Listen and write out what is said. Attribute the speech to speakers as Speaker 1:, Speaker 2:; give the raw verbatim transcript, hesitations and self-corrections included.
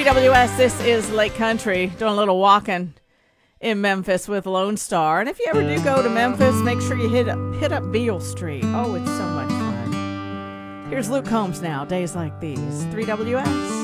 Speaker 1: W S, this is Lake Country, doing a little walking in Memphis with Lone Star. And if you ever do go to Memphis, make sure you hit up, hit up Beale Street. Oh, it's so much fun. Here's Luke Combs now, Days Like These, three W S.